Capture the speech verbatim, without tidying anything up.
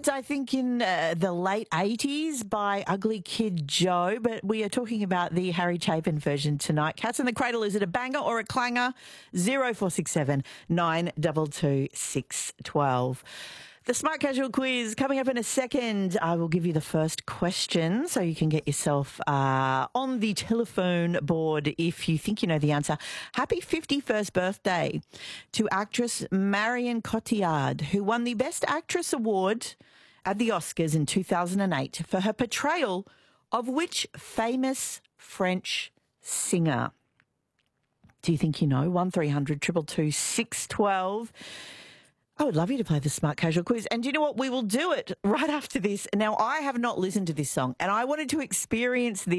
I think, in uh, the late eighties by Ugly Kid Joe, but we are talking about the Harry Chapin version tonight. Cats in the Cradle, is it a banger or a clanger? zero four six seven nine two two six one two. The Smart Casual quiz coming up in a second. I will give you the first question so you can get yourself uh, on the telephone board if you think you know the answer. Happy fifty-first birthday to actress Marion Cotillard, who won the Best Actress Award at the Oscars in two thousand eight for her portrayal of which famous French singer? Do you think you know? one three hundred two two two six one two. I would love you to play the Smart Casual quiz. And do you know what? We will do it right after this. Now, I have not listened to this song, and I wanted to experience this.